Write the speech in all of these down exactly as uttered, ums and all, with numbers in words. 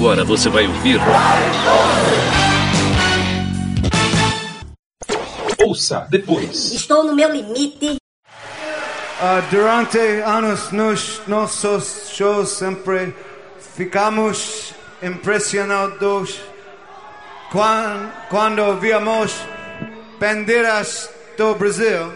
Agora você vai ouvir... Ouça depois. Estou no meu limite. Uh, durante anos nos nossos shows sempre ficamos impressionados quando, quando víamos bandeiras do Brasil.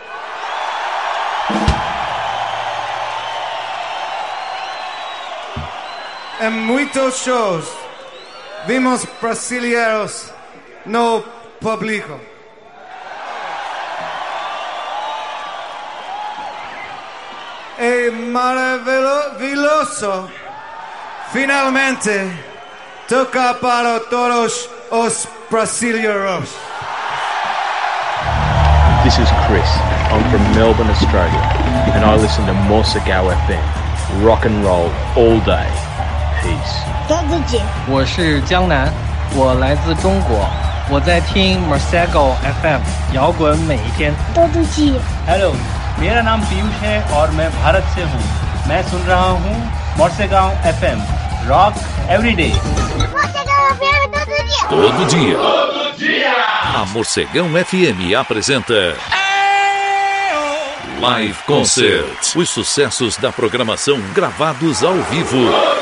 Em muitos shows vimos brasileiros no público. É maravilhoso finalmente tocar para todos os brasileiros. This is Chris. I'm from Melbourne, Australia, and I listen to Morsegao F M. Rock and roll all day. Peace. 多自己。 我是江南，我来自中国，我在听 Morsegao F M， 摇滚每一天。 多自己。 Hello。मेरा नाम पीयूष है और मैं भारत से हूँ। मैं सुन रहा हूँ मोर्सेगांव F M, rock everyday. Todo dia. Todo dia. A Morsegão F M apresenta Live Concert. Os sucessos da programação gravados ao vivo.